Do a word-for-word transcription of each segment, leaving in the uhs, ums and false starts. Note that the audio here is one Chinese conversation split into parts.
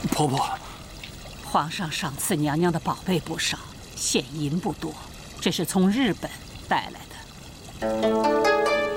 婆婆， 皇上赏赐娘娘的宝贝不少，现银不多，这是从日本带来的。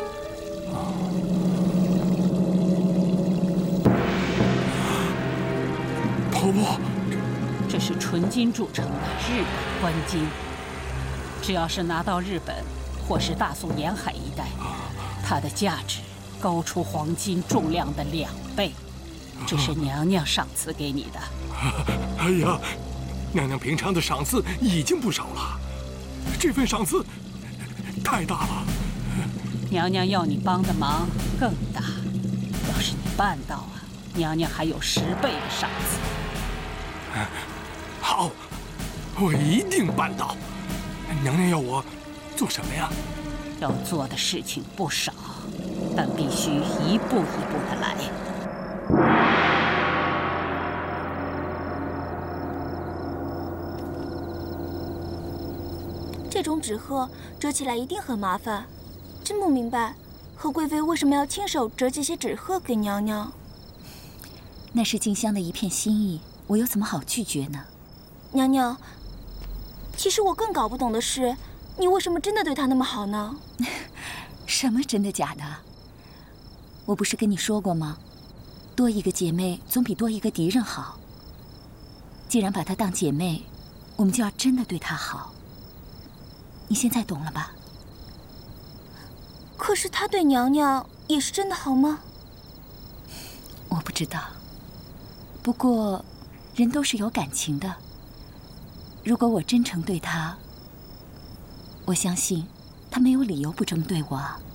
婆婆， 这是纯金铸成的日本官金，只要是拿到日本或是大宋沿海一带，它的价值高出黄金重量的两倍。这是娘娘赏赐给你的。 哎呀，娘娘平常的赏赐已经不少了，这份赏赐太大了。 娘娘要你帮的忙更大，要是你办到啊，娘娘还有十倍的赏赐。 好，我一定办到。娘娘要我做什么呀？ 要做的事情不少，但必须一步一步的来。 这种纸鹤折起来一定很麻烦，真不明白何贵妃为什么要亲手折这些纸鹤给娘娘。 那是静香的一片心意，我又怎么好拒绝呢？ 娘娘，其实我更搞不懂的是，你为什么真的对她那么好呢？ 什么真的假的？我不是跟你说过吗？多一个姐妹总比多一个敌人好。既然把她当姐妹，我们就要真的对她好。你现在懂了吧？ 可是她对娘娘也是真的好吗？ 我不知道。不过，人都是有感情的。如果我真诚对她，我相信她没有理由不这么对我啊。